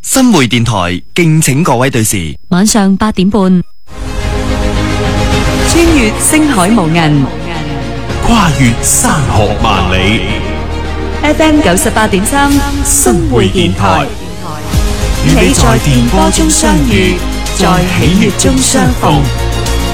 新會電台敬請各位對視。 晚上8點半， 穿越星海無垠， 跨越山河萬里。 FM 98.3新會電台，與你在電波中相遇，在喜悅中相逢。